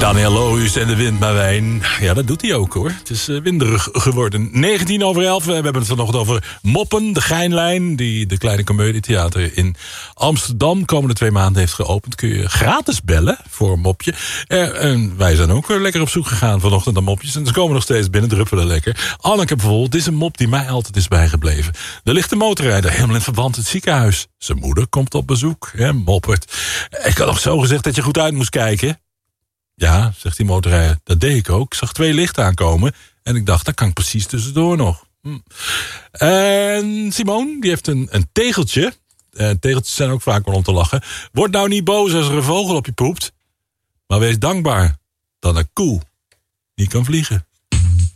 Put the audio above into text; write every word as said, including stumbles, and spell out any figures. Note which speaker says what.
Speaker 1: Daniel Lohuus en de wind maar wijn. Ja, dat doet hij ook hoor. Het is uh, winderig geworden. negentien over elf. We hebben het vanochtend over Moppen, de Geinlijn. Die de Kleine Comedietheater in Amsterdam komende twee maanden heeft geopend. Kun je gratis bellen voor een mopje. Uh, en wij zijn ook uh, lekker op zoek gegaan vanochtend naar mopjes. En ze komen nog steeds binnen, druppelen lekker. Anneke bijvoorbeeld, dit is een mop die mij altijd is bijgebleven. Er ligt een motorrijder helemaal in verband het ziekenhuis. Zijn moeder komt op bezoek. Hè, moppert. Ik had nog zo gezegd dat je goed uit moest kijken. Ja, zegt die motorrijder, dat deed ik ook. Ik zag twee lichten aankomen en ik dacht, dat kan ik precies tussendoor nog. Hm. En Simone, die heeft een, een tegeltje. Uh, tegeltjes zijn ook vaak wel om te lachen. Word nou niet boos als er een vogel op je poept. Maar wees dankbaar dat een koe niet kan vliegen.